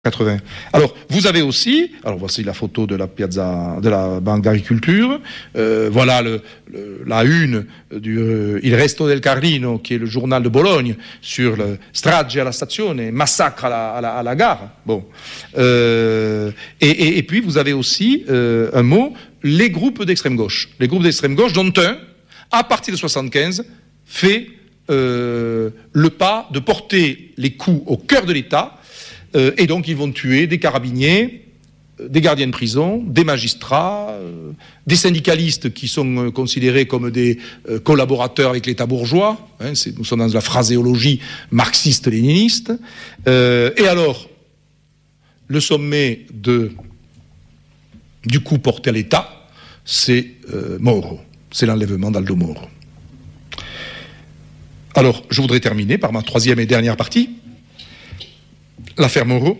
80. Alors, vous avez aussi, alors voici la photo de la piazza, de la Banque d'Agriculture, voilà la une du Il Resto del Carlino, qui est le journal de Bologne, sur le strage alla stazione, massacre à la gare. Bon. Et puis, vous avez aussi un mot, les groupes d'extrême gauche. Les groupes d'extrême gauche, dont un, à partir de 75, fait le pas de porter les coups au cœur de l'État. Et donc ils vont tuer des carabiniers, des gardiens de prison, des magistrats, des syndicalistes qui sont considérés comme des collaborateurs avec l'État bourgeois. Hein, nous sommes dans la phraséologie marxiste-léniniste. Et alors, le sommet du coup porté à l'État, c'est Moro, c'est l'enlèvement d'Aldo Moro. Alors, je voudrais terminer par ma troisième et dernière partie. L'affaire Moro.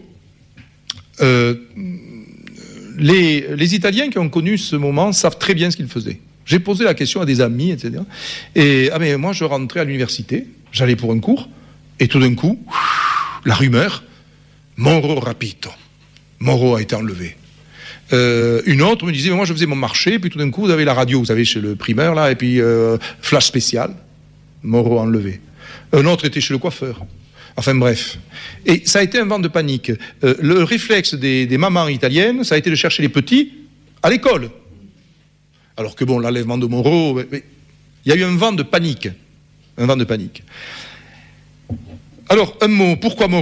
Les Italiens qui ont connu ce moment savent très bien ce qu'ils faisaient. J'ai posé la question à des amis, etc. Et mais moi, je rentrais à l'université, j'allais pour un cours, et tout d'un coup, la rumeur, Moro rapito. Moro a été enlevé. Une autre me disait, mais moi je faisais mon marché, et puis tout d'un coup, vous avez la radio, vous savez, chez le primeur, là, et puis flash spécial, Moro enlevé. Un autre était chez le coiffeur. Enfin bref. Et ça a été un vent de panique. Le réflexe des mamans italiennes, ça a été de chercher les petits à l'école. Alors que bon, l'enlèvement de Moro, il y a eu un vent de panique. Un vent de panique. Alors, un mot, pourquoi Moro ?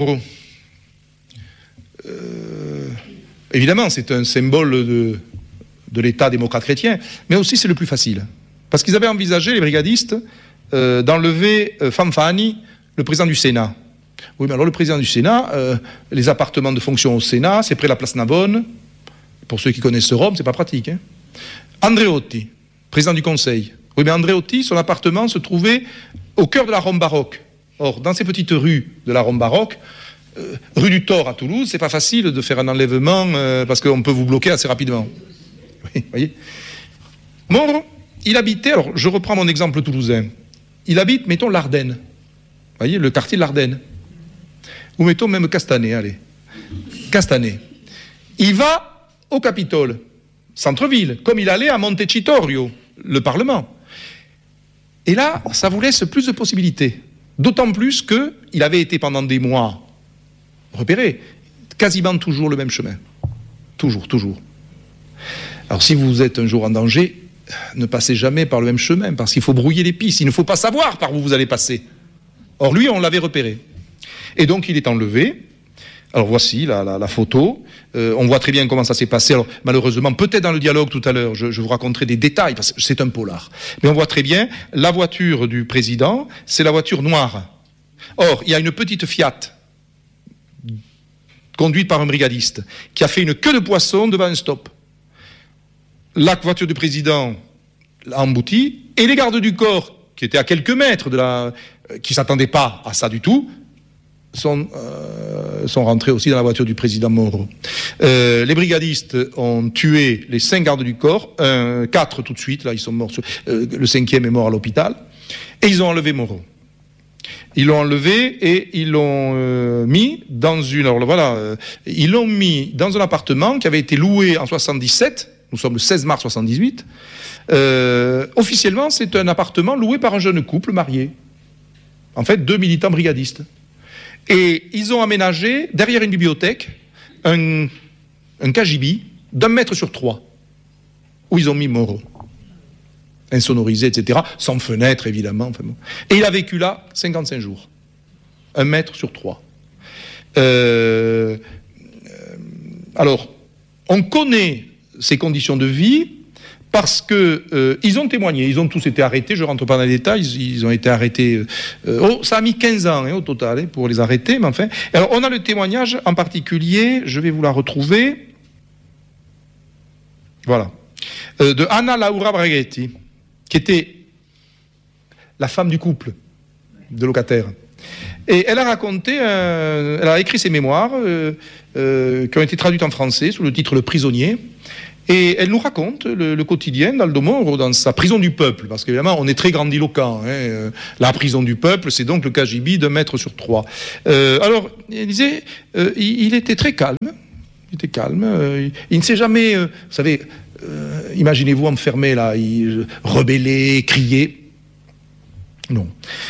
Évidemment, c'est un symbole de l'État démocrate chrétien, mais aussi c'est le plus facile. Parce qu'ils avaient envisagé, les brigadistes, d'enlever Fanfani, le président du Sénat. Oui, mais alors le président du Sénat, les appartements de fonction au Sénat, c'est près de la place Navone. Pour ceux qui connaissent Rome, c'est pas pratique. Hein. Andreotti, président du Conseil. Oui, mais Andreotti, son appartement se trouvait au cœur de la Rome baroque. Or, dans ces petites rues de la Rome baroque, rue du Thor à Toulouse, c'est pas facile de faire un enlèvement parce qu'on peut vous bloquer assez rapidement. Oui, voyez. Moro, il habitait, alors je reprends mon exemple toulousain, il habite, mettons, l'Ardenne. Vous voyez, le quartier de l'Ardenne. Ou mettons même Castanet, allez. Castanet. Il va au Capitole, centre-ville, comme il allait à Montecitorio, le Parlement. Et là, ça vous laisse plus de possibilités. D'autant plus qu'il avait été pendant des mois repéré, quasiment toujours le même chemin. Toujours, toujours. Alors si vous êtes un jour en danger, ne passez jamais par le même chemin, parce qu'il faut brouiller les pistes, il ne faut pas savoir par où vous allez passer. Or lui, on l'avait repéré. Et donc il est enlevé. Alors voici la photo. On voit très bien comment ça s'est passé. Alors malheureusement, peut-être dans le dialogue tout à l'heure, je vous raconterai des détails, parce que c'est un polar. Mais on voit très bien, la voiture du président, c'est la voiture noire. Or, il y a une petite Fiat, conduite par un brigadiste, qui a fait une queue de poisson devant un stop. La voiture du président l'a emboutie, et les gardes du corps, qui étaient à quelques mètres qui ne s'attendaient pas à ça du tout, sont rentrés aussi dans la voiture du président Moro. Les brigadistes ont tué les 5 gardes du corps, 4 tout de suite, là ils sont morts, le 5e est mort à l'hôpital, et ils ont enlevé Moro. Ils l'ont enlevé et ils l'ont mis dans ils l'ont mis dans un appartement qui avait été loué en 77, nous sommes le 16 mars 78. Officiellement, c'est un appartement loué par un jeune couple marié. En fait, 2 militants brigadistes. Et ils ont aménagé, derrière une bibliothèque, un cagibi d'1 mètre sur 3, où ils ont mis Moro. Insonorisé, etc., sans fenêtre, évidemment. Enfin bon. Et il a vécu là 55 jours. 1 mètre sur 3. Alors, on connaît ces conditions de vie parce que ils ont témoigné, ils ont tous été arrêtés, je ne rentre pas dans les détails, ils ont été arrêtés, ça a mis 15 ans au total pour les arrêter, mais enfin. Alors on a le témoignage en particulier, je vais vous la retrouver, voilà, de Anna Laura Braghetti, qui était la femme du couple de locataires. Et elle a raconté, elle a écrit ses mémoires qui ont été traduites en français sous le titre Le Prisonnier. Et elle nous raconte le quotidien d'Aldo Moro dans sa prison du peuple, parce qu'évidemment, on est très grandiloquent. La prison du peuple, c'est donc le KGB d'un mètre sur 3. Alors, elle disait, il était très calme. Il était calme. Il ne s'est jamais, vous savez, imaginez-vous enfermé là, rebeller, crier. Non.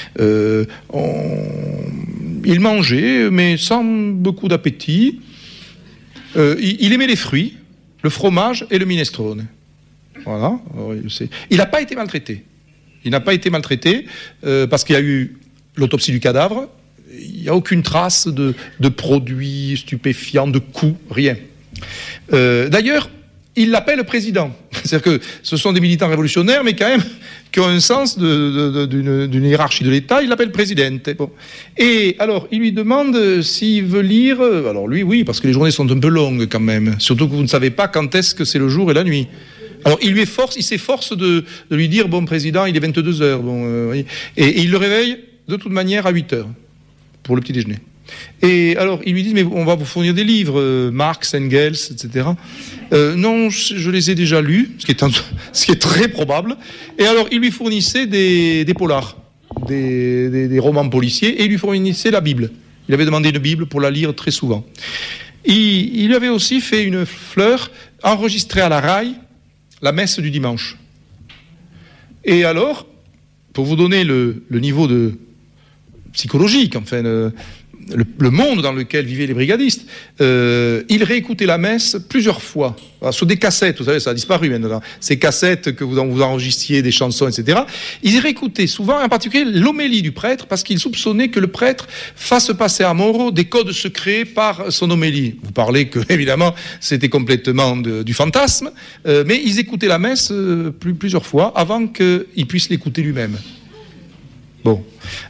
Il mangeait, mais sans beaucoup d'appétit. Il aimait les fruits, le fromage et le minestrone. Voilà. Il n'a pas été maltraité. Il n'a pas été maltraité parce qu'il y a eu l'autopsie du cadavre. Il n'y a aucune trace de produits stupéfiants, de coups, rien. D'ailleurs, il l'appelle président. C'est-à-dire que ce sont des militants révolutionnaires, mais quand même qui ont un sens d'une hiérarchie de l'État. Il l'appelle présidente. Bon. Et alors, il lui demande s'il veut lire. Alors lui, oui, parce que les journées sont un peu longues quand même. Surtout que vous ne savez pas quand est-ce que c'est le jour et la nuit. Alors il s'efforce de lui dire, bon président, il est 22 heures. Bon, et il le réveille de toute manière à 8 heures pour le petit déjeuner. Et alors, ils lui disent, mais on va vous fournir des livres, Marx, Engels, etc. Non, je les ai déjà lus, ce qui est très probable. Et alors, ils lui fournissaient des polars, des romans policiers, et ils lui fournissaient la Bible. Il avait demandé une Bible pour la lire très souvent. Il lui avait aussi fait une fleur enregistrée à la RAI, la messe du dimanche. Et alors, pour vous donner le niveau de psychologique, enfin, le monde dans lequel vivaient les brigadistes, ils réécoutaient la messe plusieurs fois. Alors, sur des cassettes, vous savez, ça a disparu maintenant, ces cassettes que vous enregistriez des chansons, etc. Ils réécoutaient souvent, en particulier, l'homélie du prêtre, parce qu'ils soupçonnaient que le prêtre fasse passer à Moro des codes secrets par son homélie. Vous parlez que, évidemment, c'était complètement du fantasme, mais ils écoutaient la messe plusieurs fois avant qu'il puisse l'écouter lui-même. Bon.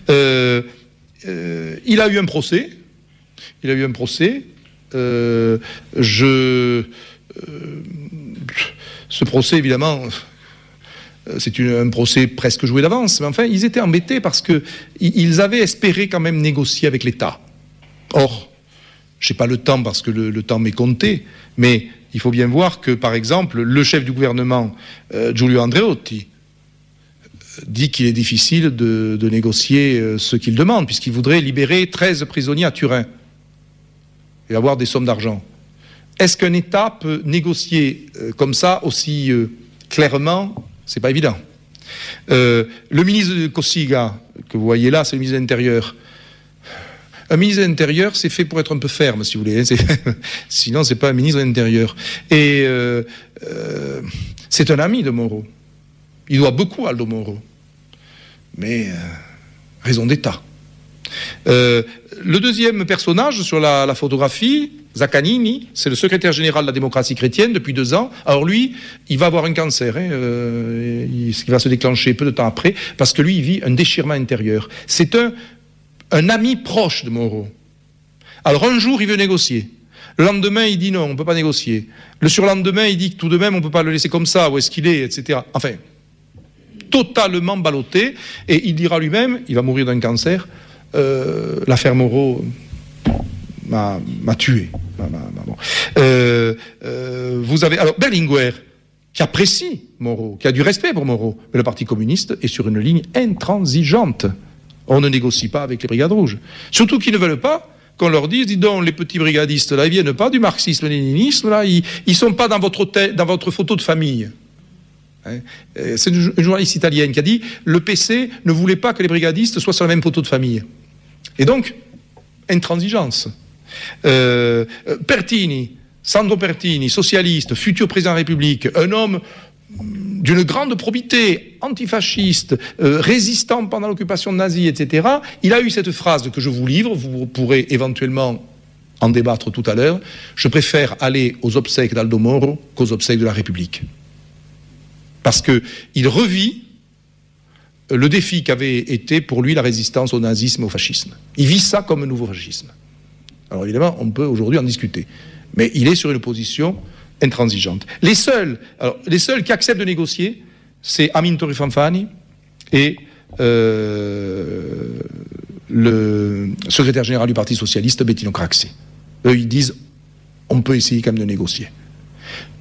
Il a eu un procès. Ce procès, évidemment, c'est un procès presque joué d'avance. Mais enfin, ils étaient embêtés parce qu'ils avaient espéré quand même négocier avec l'État. Or, je n'ai pas le temps parce que le temps m'est compté, mais il faut bien voir que, par exemple, le chef du gouvernement, Giulio Andreotti, dit qu'il est difficile de négocier ce qu'il demande, puisqu'il voudrait libérer 13 prisonniers à Turin et avoir des sommes d'argent. Est-ce qu'un État peut négocier comme ça, aussi clairement? C'est pas évident. Le ministre de Cossiga, que vous voyez là, c'est le ministre de l'Intérieur. Un ministre de l'Intérieur, c'est fait pour être un peu ferme, si vous voulez. Sinon, c'est pas un ministre de l'Intérieur. Et c'est un ami de Moro. Il doit beaucoup à Aldo Moro. Mais raison d'État. Le deuxième personnage sur la photographie, Zaccanini, c'est le secrétaire général de la démocratie chrétienne depuis 2 ans. Alors lui, il va avoir un cancer, ce qui va se déclencher peu de temps après, parce que lui, il vit un déchirement intérieur. C'est un ami proche de Moro. Alors un jour, il veut négocier. Le lendemain, il dit non, on ne peut pas négocier. Le surlendemain, il dit que tout de même, on ne peut pas le laisser comme ça, où est-ce qu'il est, etc. Enfin, totalement ballotté, et il dira lui-même, il va mourir d'un cancer, l'affaire Moro m'a tué. Vous avez alors Berlinguer, qui apprécie Moro, qui a du respect pour Moro, mais le Parti communiste est sur une ligne intransigeante. On ne négocie pas avec les brigades rouges. Surtout qu'ils ne veulent pas qu'on leur dise, dis donc, les petits brigadistes, là, ils viennent pas du marxisme-léninisme, là, ils sont pas dans votre photo de famille. C'est une journaliste italienne qui a dit le PC ne voulait pas que les brigadistes soient sur la même photo de famille. Et donc, intransigeance. Pertini, Sandro Pertini, socialiste, futur président de la République, un homme d'une grande probité, antifasciste, résistant pendant l'occupation nazie, etc. Il a eu cette phrase que je vous livre, vous pourrez éventuellement en débattre tout à l'heure. Je préfère aller aux obsèques d'Aldo Moro qu'aux obsèques de la République. Parce qu'il revit le défi qu'avait été pour lui la résistance au nazisme et au fascisme. Il vit ça comme un nouveau fascisme. Alors évidemment, on peut aujourd'hui en discuter. Mais il est sur une position intransigeante. Les seuls qui acceptent de négocier, c'est Amintore Fanfani et le secrétaire général du Parti socialiste, Bettino Craxi. Eux, ils disent, on peut essayer quand même de négocier.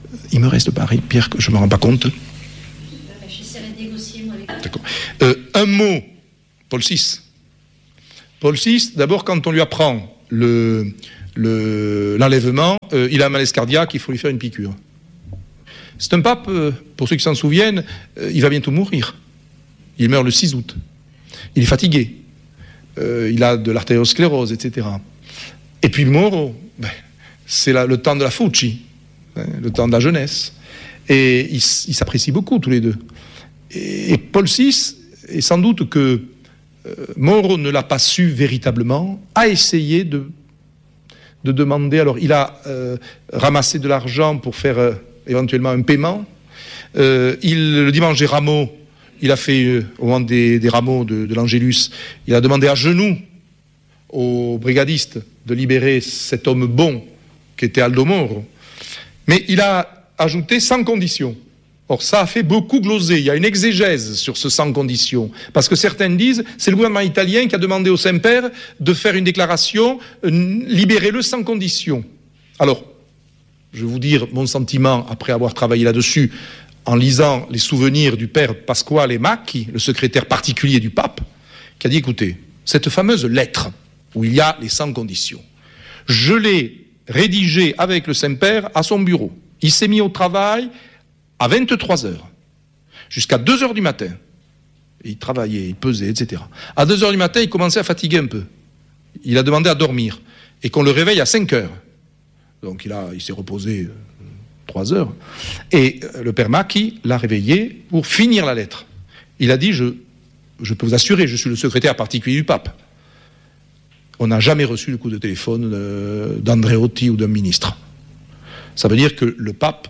Il me reste Paris, Pierre, que je ne me rends pas compte. J'essaierai de négocier, moi, avec... D'accord. Un mot, Paul VI. Paul VI, d'abord, quand on lui apprend l'enlèvement, il a un malaise cardiaque, il faut lui faire une piqûre. C'est un pape, pour ceux qui s'en souviennent, il va bientôt mourir. Il meurt le 6 août. Il est fatigué. Il a de l'artériosclérose, etc. Et puis Moro, c'est le temps de la Fucci, le temps de la jeunesse. Et ils s'apprécient beaucoup tous les deux. Et Paul VI, et sans doute que Moro ne l'a pas su véritablement, a essayé de demander. Alors il a ramassé de l'argent pour faire éventuellement un paiement. Le dimanche des rameaux, il a fait, au moment des rameaux de l'Angélus, il a demandé à genoux aux brigadistes de libérer cet homme bon qui était Aldo Moro. Mais il a ajouté sans condition. Or, ça a fait beaucoup gloser. Il y a une exégèse sur ce sans condition. Parce que certains disent, c'est le gouvernement italien qui a demandé au Saint-Père de faire une déclaration, libérez-le sans condition. Alors, je vais vous dire mon sentiment après avoir travaillé là-dessus, en lisant les souvenirs du père Pasquale Macchi, le secrétaire particulier du pape, qui a dit, écoutez, cette fameuse lettre où il y a les sans conditions, je l'ai rédigée avec le Saint-Père à son bureau. Il s'est mis au travail à 23 heures, jusqu'à 2 heures du matin. Et il travaillait, il pesait, etc. À 2 heures du matin, il commençait à fatiguer un peu. Il a demandé à dormir et qu'on le réveille à 5 heures. Donc il s'est reposé 3 heures. Et le père Macchi l'a réveillé pour finir la lettre. Il a dit, je peux vous assurer, je suis le secrétaire particulier du pape. On n'a jamais reçu le coup de téléphone d'Andreotti ou d'un ministre. Ça veut dire que le pape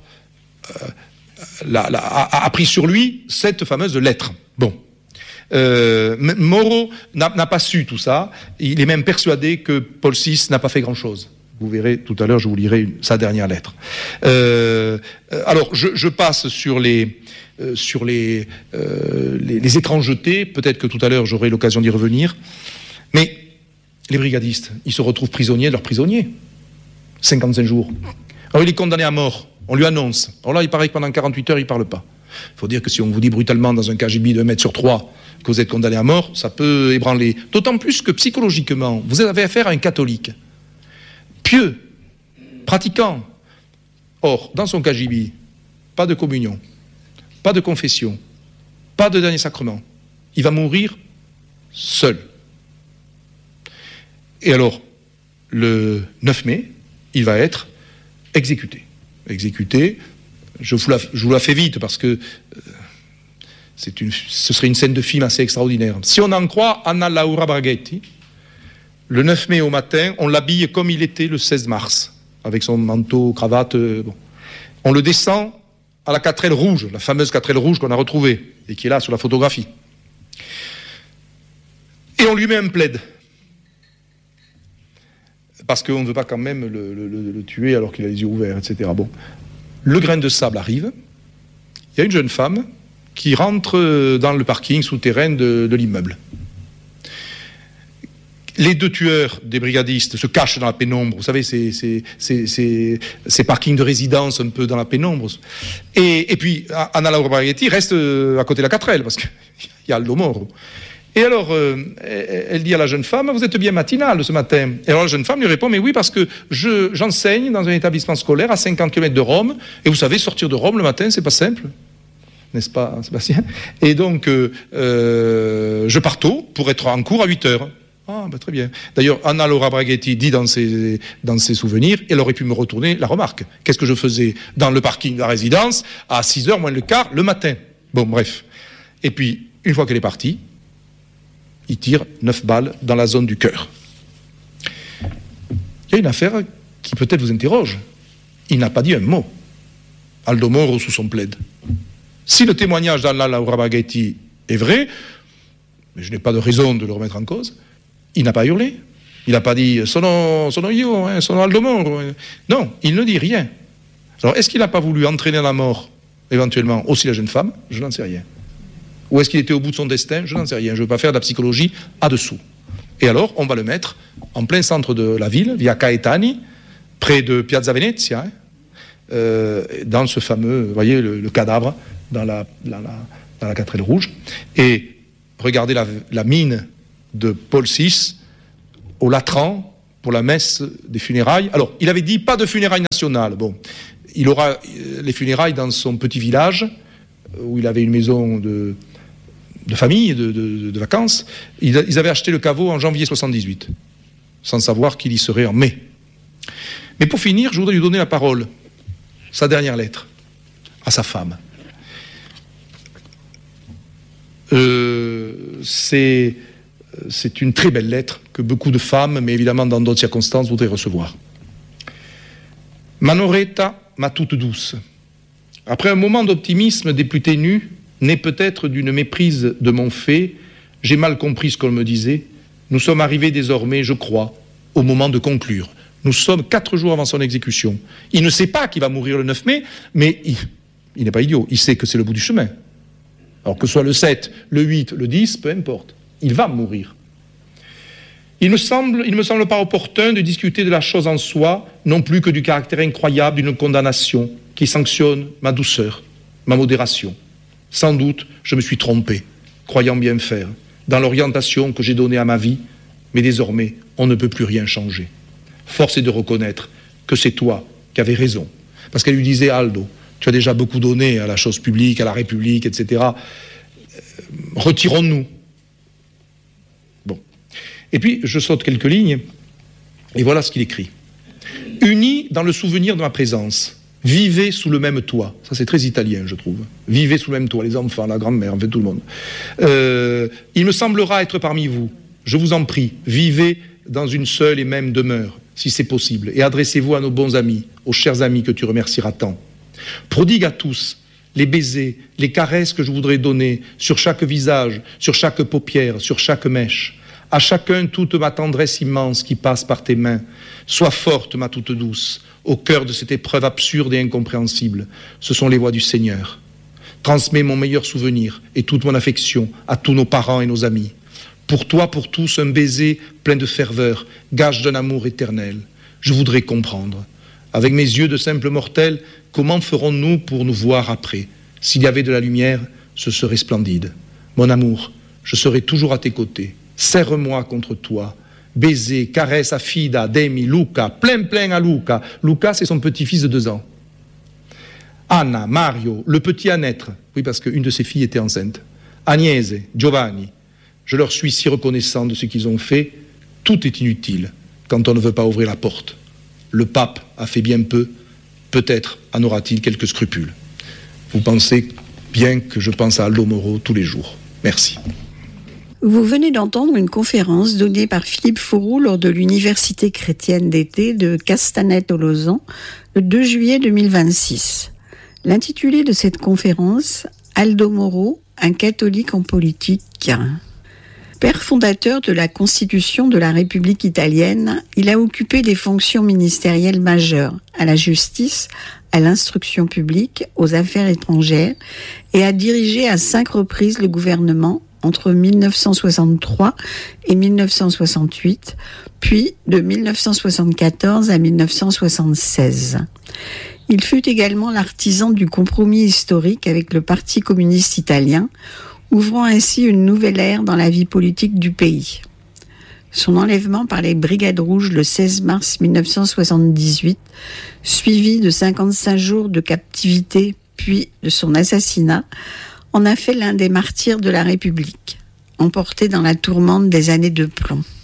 a pris sur lui cette fameuse lettre. Bon. Moro n'a pas su tout ça. Il est même persuadé que Paul VI n'a pas fait grand-chose. Vous verrez tout à l'heure, je vous lirai sa dernière lettre. Alors, je passe sur les étrangetés. Peut-être que tout à l'heure, j'aurai l'occasion d'y revenir. Mais les brigadistes, ils se retrouvent prisonniers de leurs prisonniers. 55 jours. Alors, il est condamné à mort. On lui annonce. Alors là, il paraît que pendant 48 heures, il ne parle pas. Il faut dire que si on vous dit brutalement dans un KGB de 1 mètre sur 3 que vous êtes condamné à mort, ça peut ébranler. D'autant plus que psychologiquement, vous avez affaire à un catholique. Pieux, pratiquant. Or, dans son KGB, pas de communion, pas de confession, pas de dernier sacrement. Il va mourir seul. Et alors, le 9 mai, il va être exécuté. Je vous la fais vite parce que ce serait une scène de film assez extraordinaire. Si on en croit Anna Laura Braghetti, le 9 mai au matin, on l'habille comme il était le 16 mars, avec son manteau, cravate. Bon. On le descend à la 4L rouge, la fameuse 4L rouge qu'on a retrouvée et qui est là sur la photographie. Et on lui met un plaid. Parce qu'on ne veut pas quand même le tuer alors qu'il a les yeux ouverts, etc. Bon. Le grain de sable arrive. Il y a une jeune femme qui rentre dans le parking souterrain de l'immeuble. Les 2 tueurs des brigadistes se cachent dans la pénombre. Vous savez, ces parkings de résidence un peu dans la pénombre. Et puis, Anna Laura Braghetti reste à côté de la 4L, parce qu'il y a Aldo Moro. Et alors, elle dit à la jeune femme, vous êtes bien matinale ce matin. Et alors la jeune femme lui répond, mais oui, parce que j'enseigne dans un établissement scolaire à 50 km de Rome, et vous savez, sortir de Rome le matin, c'est pas simple. N'est-ce pas, Sébastien? Et donc, je pars tôt pour être en cours à 8 heures. Ah, ben très bien. D'ailleurs, Anna Laura Braghetti dit dans ses souvenirs, elle aurait pu me retourner la remarque. Qu'est-ce que je faisais dans le parking de la résidence à 6h moins le quart le matin? Bon, bref. Et puis, une fois qu'elle est partie, il tire 9 balles dans la zone du cœur. Il y a une affaire qui peut-être vous interroge. Il n'a pas dit un mot. Aldo Moro sous son plaid. Si le témoignage d'Anna Laura Braghetti est vrai, mais je n'ai pas de raison de le remettre en cause, il n'a pas hurlé. Il n'a pas dit « sono io, sono Aldo Moro ». Non, il ne dit rien. Alors, est-ce qu'il n'a pas voulu entraîner à la mort, éventuellement, aussi la jeune femme? Je n'en sais rien. Ou est-ce qu'il était au bout de son destin? Je n'en sais rien. Je ne veux pas faire de la psychologie à dessous. Et alors, on va le mettre en plein centre de la ville, via Caetani, près de Piazza Venezia. dans ce fameux, vous voyez, le cadavre dans la 4L rouge. Et regardez la mine de Paul VI au Latran pour la messe des funérailles. Alors, il avait dit pas de funérailles nationales. Bon, il aura les funérailles dans son petit village où il avait une maison de famille, de vacances. Ils avaient acheté le caveau en janvier 78, sans savoir qu'il y serait en mai. Mais pour finir, je voudrais lui donner la parole, sa dernière lettre, à sa femme. C'est une très belle lettre que beaucoup de femmes, mais évidemment dans d'autres circonstances, voudraient recevoir. Manoretta, ma toute douce, après un moment d'optimisme des plus ténus, né peut-être d'une méprise de mon fait, j'ai mal compris ce qu'on me disait. Nous sommes arrivés désormais, je crois, au moment de conclure. Nous sommes 4 jours avant son exécution. Il ne sait pas qu'il va mourir le 9 mai, mais il n'est pas idiot. Il sait que c'est le bout du chemin. Alors que ce soit le 7, le 8, le 10, peu importe. Il va mourir. Il ne me semble pas opportun de discuter de la chose en soi, non plus que du caractère incroyable d'une condamnation qui sanctionne ma douceur, ma modération. Sans doute, je me suis trompé, croyant bien faire, dans l'orientation que j'ai donnée à ma vie, mais désormais, on ne peut plus rien changer. Force est de reconnaître que c'est toi qui avais raison. Parce qu'elle lui disait, Aldo, tu as déjà beaucoup donné à la chose publique, à la République, etc. Retirons-nous. Bon. Et puis, je saute quelques lignes, et voilà ce qu'il écrit. Unis dans le souvenir de ma présence, vivez sous le même toit. Ça, c'est très italien, je trouve. Vivez sous le même toit, les enfants, la grand-mère, en fait, tout le monde. Il me semblera être parmi vous. Je vous en prie, vivez dans une seule et même demeure, si c'est possible, et adressez-vous à nos bons amis, aux chers amis que tu remercieras tant. Prodigue à tous les baisers, les caresses que je voudrais donner sur chaque visage, sur chaque paupière, sur chaque mèche. À chacun toute ma tendresse immense qui passe par tes mains. Sois forte, ma toute douce, au cœur de cette épreuve absurde et incompréhensible. Ce sont les voix du Seigneur. Transmets mon meilleur souvenir et toute mon affection à tous nos parents et nos amis. Pour toi, pour tous, un baiser plein de ferveur, gage d'un amour éternel. Je voudrais comprendre. Avec mes yeux de simple mortel, comment ferons-nous pour nous voir après? S'il y avait de la lumière, ce serait splendide. Mon amour, je serai toujours à tes côtés. Serre-moi contre toi. Baiser, caresse à Fida, Demi, Luca, plein à Luca. Luca, c'est son petit-fils de 2 ans. Anna, Mario, le petit à naître. Oui, parce qu'une de ses filles était enceinte. Agnese, Giovanni. Je leur suis si reconnaissant de ce qu'ils ont fait. Tout est inutile quand on ne veut pas ouvrir la porte. Le pape a fait bien peu. Peut-être en aura-t-il quelques scrupules. Vous pensez bien que je pense à Aldo Moro tous les jours. Merci. Vous venez d'entendre une conférence donnée par Philippe Fourou lors de l'Université chrétienne d'été de Castanet-Tolosan le 2 juillet 2026. L'intitulé de cette conférence, Aldo Moro, un catholique en politique. Père fondateur de la Constitution de la République italienne, il a occupé des fonctions ministérielles majeures à la justice, à l'instruction publique, aux affaires étrangères et a dirigé à 5 reprises le gouvernement entre 1963 et 1968, puis de 1974 à 1976. Il fut également l'artisan du compromis historique avec le Parti communiste italien, ouvrant ainsi une nouvelle ère dans la vie politique du pays. Son enlèvement par les Brigades Rouges le 16 mars 1978, suivi de 55 jours de captivité puis de son assassinat, en a fait l'un des martyrs de la République, emporté dans la tourmente des années de plomb.